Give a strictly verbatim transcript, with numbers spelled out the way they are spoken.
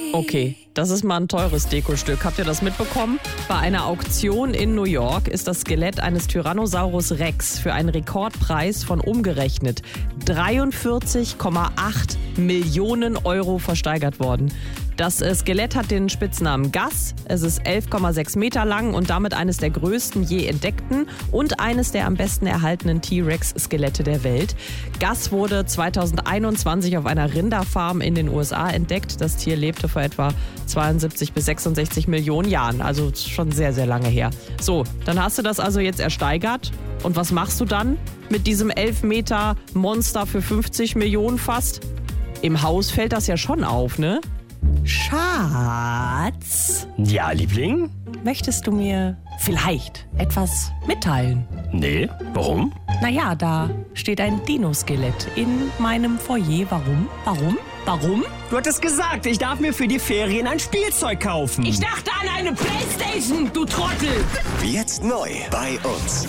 Okay, das ist mal ein teures Dekostück. Habt ihr das mitbekommen? Bei einer Auktion in New York ist das Skelett eines Tyrannosaurus Rex für einen Rekordpreis von umgerechnet dreiundvierzig Komma acht Millionen Euro versteigert worden. Das äh, Skelett hat den Spitznamen Gus. Es ist elf Komma sechs Meter lang und damit eines der größten je entdeckten und eines der am besten erhaltenen T-Rex-Skelette der Welt. Gus wurde zweitausendeinundzwanzig auf einer Rinderfarm in den U S A entdeckt. Das Tier lebte vor etwa zweiundsiebzig bis sechsundsechzig Millionen Jahren, also schon sehr, sehr lange her. So, dann hast du das also jetzt ersteigert. Und was machst du dann mit diesem elf Meter Monster für fünfzig Millionen fast? Im Haus fällt das ja schon auf, ne? Schatz, Ja, Liebling? möchtest du mir vielleicht etwas mitteilen? Nee, warum? Naja, da steht ein Dino-Skelett in meinem Foyer. Warum? Warum? Warum? Du hattest gesagt, ich darf mir für die Ferien ein Spielzeug kaufen. Ich dachte an eine Playstation, du Trottel! Jetzt neu bei uns.